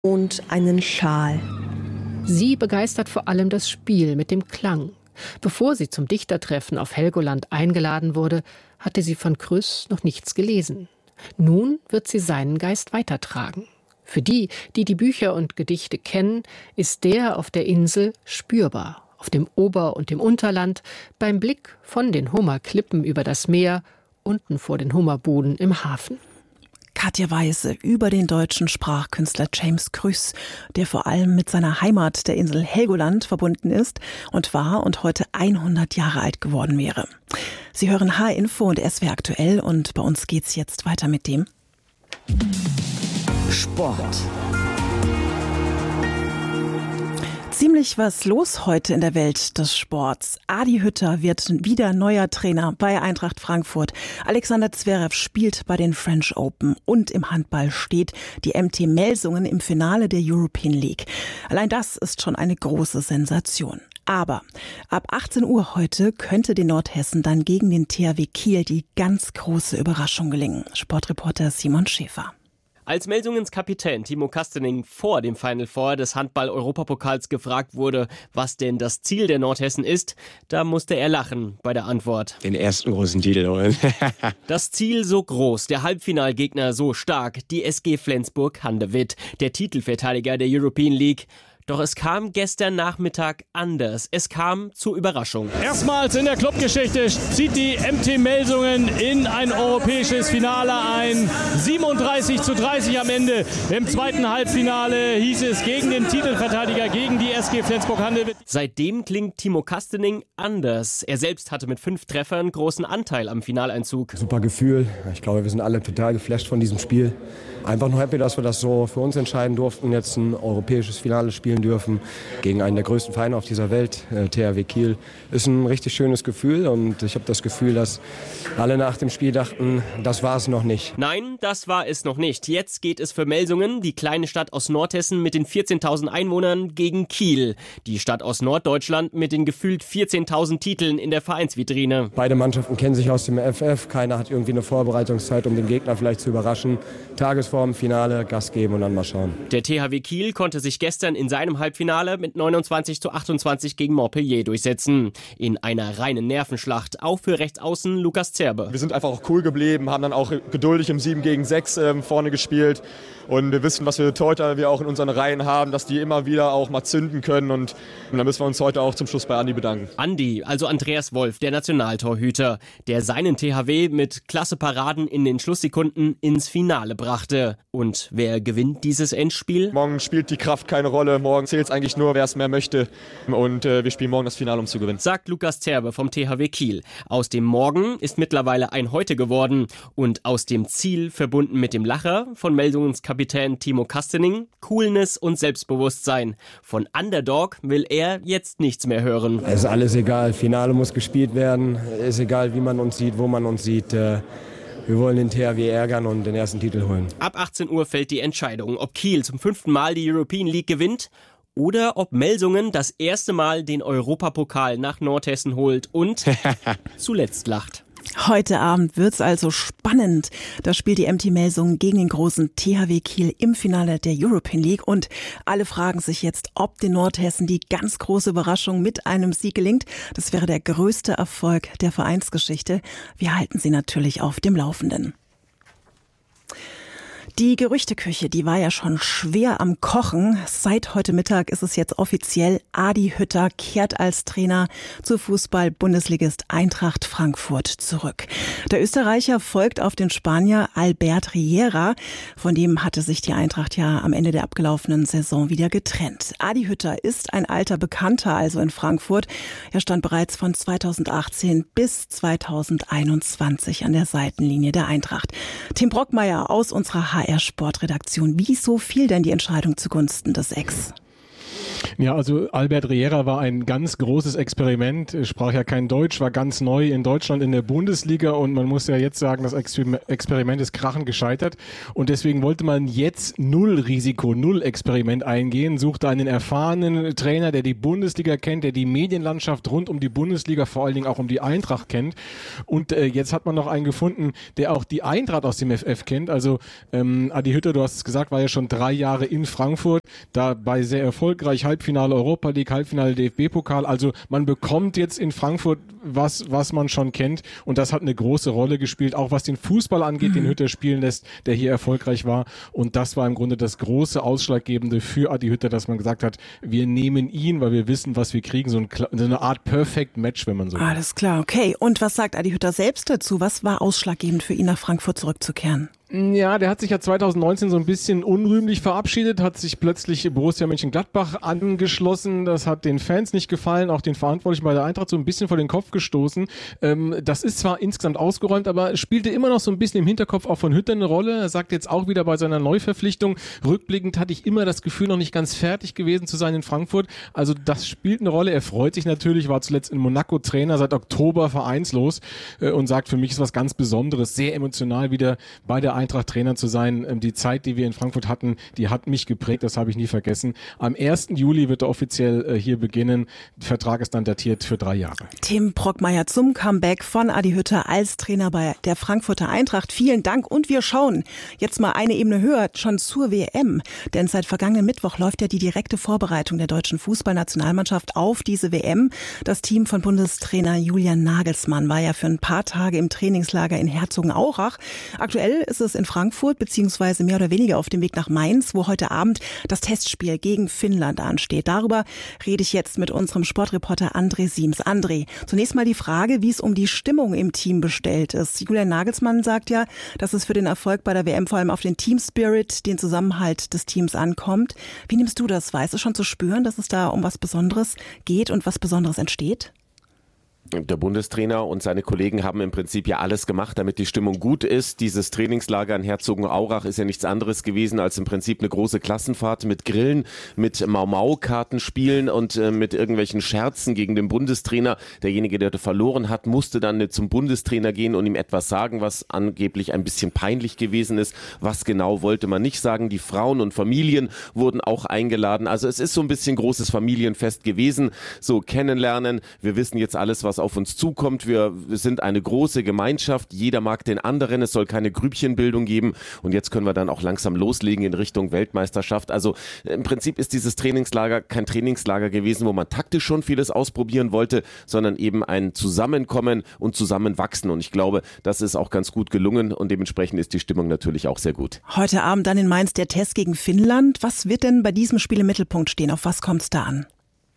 und einen Schal. Sie begeistert vor allem das Spiel mit dem Klang. Bevor sie zum Dichtertreffen auf Helgoland eingeladen wurde, hatte sie von Krüss noch nichts gelesen. Nun wird sie seinen Geist weitertragen. Für die, die die Bücher und Gedichte kennen, ist der auf der Insel spürbar. Auf dem Ober- und dem Unterland, beim Blick von den Hummerklippen über das Meer, unten vor den Hummerbuden im Hafen. Katja Weise über den deutschen Sprachkünstler James Krüss, der vor allem mit seiner Heimat, der Insel Helgoland, verbunden ist und war und heute 100 Jahre alt geworden wäre. Sie hören H-Info und SWR aktuell und bei uns geht's jetzt weiter mit dem Sport. Ziemlich was los heute in der Welt des Sports. Adi Hütter wird wieder neuer Trainer bei Eintracht Frankfurt. Alexander Zverev spielt bei den French Open und im Handball steht die MT Melsungen im Finale der European League. Allein das ist schon eine große Sensation. Aber ab 18 Uhr heute könnte den Nordhessen dann gegen den THW Kiel die ganz große Überraschung gelingen. Sportreporter Simon Schäfer. Als Melsungens Kapitän Timo Kastening vor dem Final Four des Handball-Europapokals gefragt wurde, was denn das Ziel der Nordhessen ist, da musste er lachen bei der Antwort. Den ersten großen Titel holen. Das Ziel so groß, der Halbfinalgegner so stark, die SG Flensburg-Handewitt, der Titelverteidiger der European League. Doch es kam gestern Nachmittag anders. Es kam zur Überraschung. Erstmals in der Clubgeschichte zieht die MT Melsungen in ein europäisches Finale ein. 37:30 am Ende. Im zweiten Halbfinale hieß es gegen den Titelverteidiger, gegen die SG Flensburg-Handewitt. Seitdem klingt Timo Kastening anders. Er selbst hatte mit 5 Treffern großen Anteil am Finaleinzug. Super Gefühl. Ich glaube, wir sind alle total geflasht von diesem Spiel. Einfach nur happy, dass wir das so für uns entscheiden durften, jetzt ein europäisches Finale spielen dürfen gegen einen der größten Vereine auf dieser Welt, THW Kiel. Ist ein richtig schönes Gefühl und ich habe das Gefühl, dass alle nach dem Spiel dachten, das war es noch nicht. Nein, das war es noch nicht. Jetzt geht es für Melsungen, die kleine Stadt aus Nordhessen mit den 14.000 Einwohnern, gegen Kiel, die Stadt aus Norddeutschland mit den gefühlt 14.000 Titeln in der Vereinsvitrine. Beide Mannschaften kennen sich aus dem FF, keiner hat irgendwie eine Vorbereitungszeit, um den Gegner vielleicht zu überraschen. Tagesform, Finale, Gas geben und dann mal schauen. Der THW Kiel konnte sich gestern in seinem Halbfinale mit 29:28 gegen Montpellier durchsetzen. In einer reinen Nervenschlacht, auch für Rechtsaußen Lukas Zerbe. Wir sind einfach auch cool geblieben, haben dann auch geduldig im 7-gegen-6 vorne gespielt. Und wir wissen, was für Torhüter wir auch in unseren Reihen haben, dass die immer wieder auch mal zünden können. Und da müssen wir uns heute auch zum Schluss bei Andi bedanken. Andi, also Andreas Wolf, der Nationaltorhüter, der seinen THW mit klasse Paraden in den Schlusssekunden ins Finale brachte. Und wer gewinnt dieses Endspiel? Morgen spielt die Kraft keine Rolle. Morgen zählt es eigentlich nur, wer es mehr möchte. Und wir spielen morgen das Finale, um zu gewinnen. Sagt Lukas Zerbe vom THW Kiel. Aus dem Morgen ist mittlerweile ein Heute geworden. Und aus dem Ziel, verbunden mit dem Lacher von Melsungens Kapitän Timo Kastening, Coolness und Selbstbewusstsein. Von Underdog will er jetzt nichts mehr hören. Es ist alles egal. Finale muss gespielt werden. Es ist egal, wie man uns sieht, wo man uns sieht. Wir wollen den THW ärgern und den ersten Titel holen. Ab 18 Uhr fällt die Entscheidung, ob Kiel zum 5. Mal die European League gewinnt oder ob Melsungen das erste Mal den Europapokal nach Nordhessen holt und zuletzt lacht. Heute Abend wird's also spannend. Da spielt die MT Melsungen gegen den großen THW Kiel im Finale der European League. Und alle fragen sich jetzt, ob den Nordhessen die ganz große Überraschung mit einem Sieg gelingt. Das wäre der größte Erfolg der Vereinsgeschichte. Wir halten Sie natürlich auf dem Laufenden. Die Gerüchteküche, die war ja schon schwer am Kochen. Seit heute Mittag ist es jetzt offiziell. Adi Hütter kehrt als Trainer zu Fußball-Bundesligist Eintracht Frankfurt zurück. Der Österreicher folgt auf den Spanier Albert Riera. Von dem hatte sich die Eintracht ja am Ende der abgelaufenen Saison wieder getrennt. Adi Hütter ist ein alter Bekannter also in Frankfurt. Er stand bereits von 2018 bis 2021 an der Seitenlinie der Eintracht. Tim Brockmeier aus unserer HR-Sportredaktion. Wieso fiel denn die Entscheidung zugunsten des Ex? Ja, also Albert Riera war ein ganz großes Experiment, sprach ja kein Deutsch, war ganz neu in Deutschland in der Bundesliga und man muss ja jetzt sagen, das Experiment ist krachend gescheitert und deswegen wollte man jetzt null Risiko, null Experiment eingehen, suchte einen erfahrenen Trainer, der die Bundesliga kennt, der die Medienlandschaft rund um die Bundesliga, vor allen Dingen auch um die Eintracht kennt und jetzt hat man noch einen gefunden, der auch die Eintracht aus dem FF kennt, also Adi Hütter, du hast es gesagt, war ja schon 3 Jahre in Frankfurt, dabei sehr erfolgreich, Halbfinale Europa League, Halbfinale DFB-Pokal, also man bekommt jetzt in Frankfurt was man schon kennt und das hat eine große Rolle gespielt, auch was den Fußball angeht, den Hütter spielen lässt, der hier erfolgreich war und das war im Grunde das große Ausschlaggebende für Adi Hütter, dass man gesagt hat, wir nehmen ihn, weil wir wissen, was wir kriegen, so eine Art Perfect Match, wenn man so will. Alles klar, okay. Und was sagt Adi Hütter selbst dazu? Was war ausschlaggebend für ihn, nach Frankfurt zurückzukehren? Ja, der hat sich ja 2019 so ein bisschen unrühmlich verabschiedet, hat sich plötzlich Borussia Mönchengladbach angeschlossen. Das hat den Fans nicht gefallen, auch den Verantwortlichen bei der Eintracht so ein bisschen vor den Kopf gestoßen. Das ist zwar insgesamt ausgeräumt, aber spielte immer noch so ein bisschen im Hinterkopf auch von Hütter eine Rolle. Er sagt jetzt auch wieder bei seiner Neuverpflichtung, rückblickend hatte ich immer das Gefühl, noch nicht ganz fertig gewesen zu sein in Frankfurt. Also das spielt eine Rolle. Er freut sich natürlich, war zuletzt in Monaco Trainer, seit Oktober vereinslos und sagt, für mich ist was ganz Besonderes, sehr emotional wieder bei der Eintracht Trainer zu sein. Die Zeit, die wir in Frankfurt hatten, die hat mich geprägt, das habe ich nie vergessen. Am 1. Juli wird er offiziell hier beginnen. Der Vertrag ist dann datiert für 3 Jahre. Tim Brockmeier zum Comeback von Adi Hütter als Trainer bei der Frankfurter Eintracht. Vielen Dank und wir schauen jetzt mal eine Ebene höher schon zur WM. Denn seit vergangenen Mittwoch läuft ja die direkte Vorbereitung der deutschen Fußballnationalmannschaft auf diese WM. Das Team von Bundestrainer Julian Nagelsmann war ja für ein paar Tage im Trainingslager in Herzogenaurach. Aktuell ist es in Frankfurt beziehungsweise mehr oder weniger auf dem Weg nach Mainz, wo heute Abend das Testspiel gegen Finnland ansteht. Darüber rede ich jetzt mit unserem Sportreporter André Siems. André, zunächst mal die Frage, wie es um die Stimmung im Team bestellt ist. Julian Nagelsmann sagt ja, dass es für den Erfolg bei der WM vor allem auf den Team-Spirit, den Zusammenhalt des Teams ankommt. Wie nimmst du das wahr? Ist es schon zu spüren, dass es da um was Besonderes geht und was Besonderes entsteht? Der Bundestrainer und seine Kollegen haben im Prinzip ja alles gemacht, damit die Stimmung gut ist. Dieses Trainingslager in Herzogenaurach ist ja nichts anderes gewesen als im Prinzip eine große Klassenfahrt mit Grillen, mit Mau-Mau-Kartenspielen und mit irgendwelchen Scherzen gegen den Bundestrainer. Derjenige, der verloren hat, musste dann zum Bundestrainer gehen und ihm etwas sagen, was angeblich ein bisschen peinlich gewesen ist. Was genau wollte man nicht sagen. Die Frauen und Familien wurden auch eingeladen. Also es ist so ein bisschen großes Familienfest gewesen. So kennenlernen. Wir wissen jetzt alles, was auf uns zukommt. Wir sind eine große Gemeinschaft. Jeder mag den anderen. Es soll keine Grüppchenbildung geben. Und jetzt können wir dann auch langsam loslegen in Richtung Weltmeisterschaft. Also im Prinzip ist dieses Trainingslager kein Trainingslager gewesen, wo man taktisch schon vieles ausprobieren wollte, sondern eben ein Zusammenkommen und Zusammenwachsen. Und ich glaube, das ist auch ganz gut gelungen und dementsprechend ist die Stimmung natürlich auch sehr gut. Heute Abend dann in Mainz der Test gegen Finnland. Was wird denn bei diesem Spiel im Mittelpunkt stehen? Auf was kommt es da an?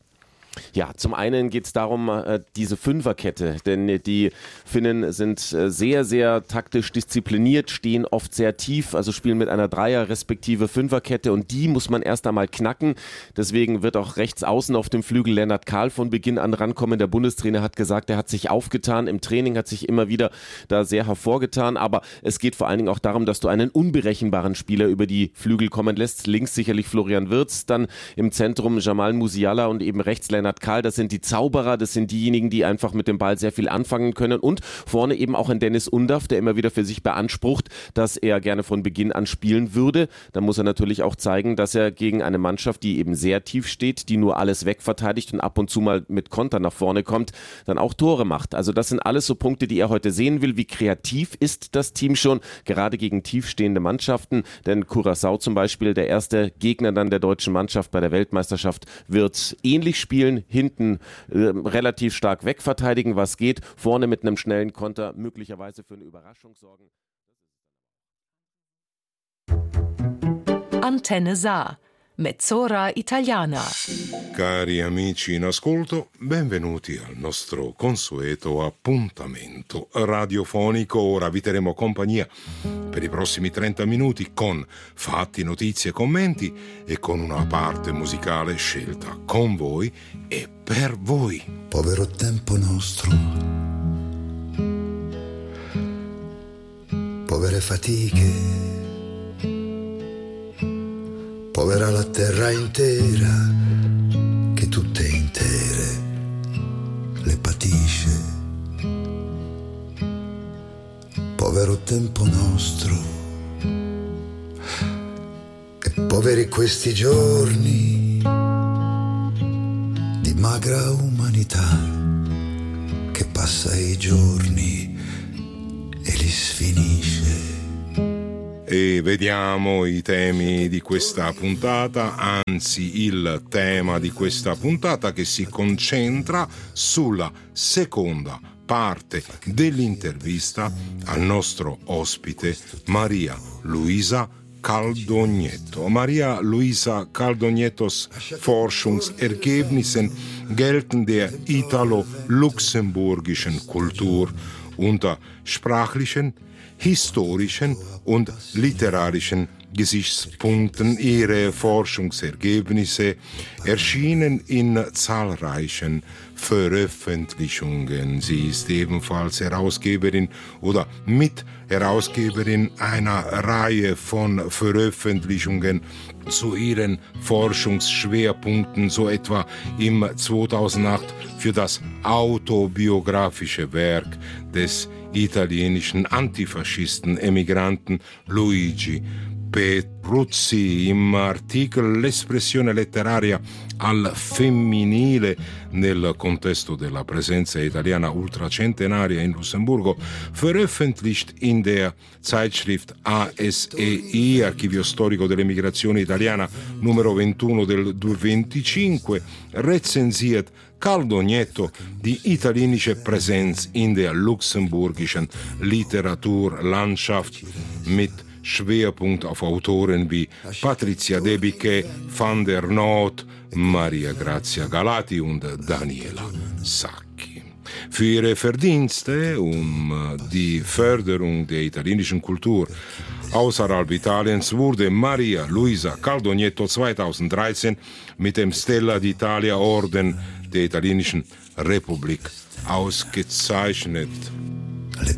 Ja, zum einen geht es darum, diese Fünferkette, denn die Finnen sind sehr, sehr taktisch diszipliniert, stehen oft sehr tief, also spielen mit einer Dreier- respektive Fünferkette und die muss man erst einmal knacken. Deswegen wird auch rechts außen auf dem Flügel Lennart Kahl von Beginn an rankommen. Der Bundestrainer hat gesagt, er hat sich aufgetan, im Training hat sich immer wieder da sehr hervorgetan, aber es geht vor allen Dingen auch darum, dass du einen unberechenbaren Spieler über die Flügel kommen lässt. Links sicherlich Florian Wirtz, dann im Zentrum Jamal Musiala und eben rechts Lennart Kahl, das sind die Zauberer, das sind diejenigen, die einfach mit dem Ball sehr viel anfangen können und vorne eben auch ein Dennis Undaff, der immer wieder für sich beansprucht, dass er gerne von Beginn an spielen würde. Da muss er natürlich auch zeigen, dass er gegen eine Mannschaft, die eben sehr tief steht, die nur alles wegverteidigt und ab und zu mal mit Konter nach vorne kommt, dann auch Tore macht. Also das sind alles so Punkte, die er heute sehen will. Wie kreativ ist das Team schon, gerade gegen tiefstehende Mannschaften, denn Curaçao zum Beispiel, der erste Gegner dann der deutschen Mannschaft bei der Weltmeisterschaft, wird ähnlich spielen, hinten relativ stark wegverteidigen, was geht, vorne mit einem schnellen Konter möglicherweise für eine Überraschung sorgen. Antenne Saar, Mezz'ora Italiana. Cari amici in ascolto, benvenuti al nostro consueto appuntamento radiofonico. Ora vi terremo compagnia per i prossimi 30 minuti con fatti, notizie, commenti e con una parte musicale scelta con voi e per voi. Povero tempo nostro, povere fatiche, povera la terra intera, tutte intere, le patisce. Povero tempo nostro, e poveri questi giorni di magra umanità che passa i giorni e li sfinisce. E vediamo i temi di questa puntata, anzi il tema di questa puntata che si concentra sulla seconda parte dell'intervista al nostro ospite Maria Luisa Caldognetto. Maria Luisa Caldognettos Forschungsergebnissen gelten der italo-luxemburgischen Kultur unter sprachlichen, historischen und literarischen Gesichtspunkten. Ihre Forschungsergebnisse erschienen in zahlreichen Veröffentlichungen. Sie ist ebenfalls Herausgeberin oder Mitherausgeberin einer Reihe von Veröffentlichungen zu ihren Forschungsschwerpunkten, so etwa im 2008 für das autobiografische Werk des italienischen Antifaschisten Emigranten Luigi Petruzzi, im articolo L'espressione letteraria al femminile nel contesto della presenza italiana ultracentenaria in Lussemburgo, veröffentlicht in der Zeitschrift ASEI, Archivio Storico dell'Emigrazione Italiana, numero 21 del 25, rezensiert Caldognetto die italienische Präsenz in der luxemburgischen Literaturlandschaft mit Schwerpunkt auf Autoren wie Patricia Debicke, Van der Noot, Maria Grazia Galati und Daniela Sacchi. Für ihre Verdienste die Förderung der italienischen Kultur außerhalb Italiens wurde Maria Luisa Caldognetto 2013 mit dem Stella d'Italia Orden der italienischen Republik ausgezeichnet.